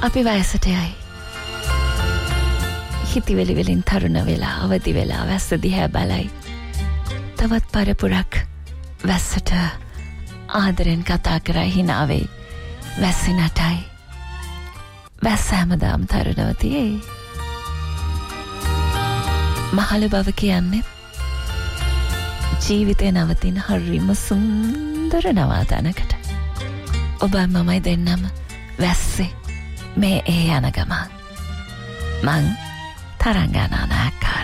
අපි වයසට යයි. හිතවිලි වලින් තරුණ වෙලා අවදි වෙලා වැස්ස දිහා බලයි. තවත් පරපුරක් වැස්සට ආදරෙන් කතා කරයි hina වෙයි. වැස්ස නටයි. වැස්ස හැමදාම තරුණව තියෙයි. මහලු බව කියන්නේ ජීවිතේ නවතින හරිම සුන්දර නවාතැනකට. ඔබ මමයි දෙන්නම වැස්සේ මේ ඒ යන ගමන්. මං තරංගනා නාකාර.